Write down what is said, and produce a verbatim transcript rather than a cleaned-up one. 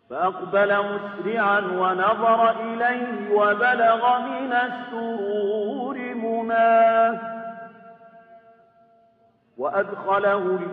فأقبل مسرعا ونظر إليه وبلغ من السرور مناه وأدخله